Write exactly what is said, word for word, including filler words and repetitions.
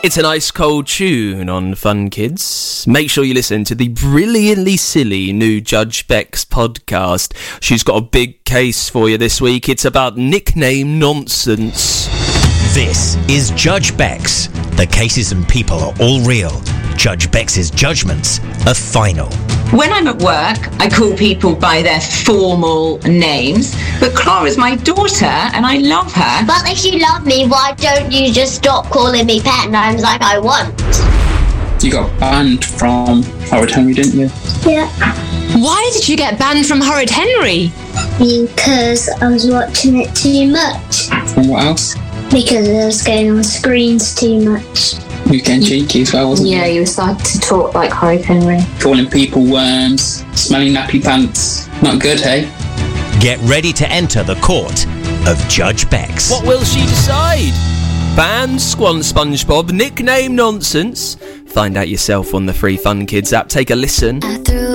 It's a nice cold tune on Fun Kids. Make sure you listen to the brilliantly silly new Judge Bex podcast. She's got a big case for you this week. It's about nickname nonsense. This is Judge Bex. The cases and people are all real. Judge Bex's judgments are final. When I'm at work, I call people by their formal names, but Clara's my daughter and I love her. But if you love me, why don't you just stop calling me pet names like I want? You got banned from Horrid Henry, didn't you? Yeah. Why did you get banned from Horrid Henry? Because I was watching it too much. And what else? Because I was going on screens too much. You were getting cheeky as well, wasn't you? Yeah, you started to talk like Horrid Henry. Calling people worms, smelling nappy pants. Not good, hey? Get ready to enter the court of Judge Bex. What will she decide? Ban Squan SpongeBob nickname nonsense? Find out yourself on the free Fun Kids app. Take a listen. I threw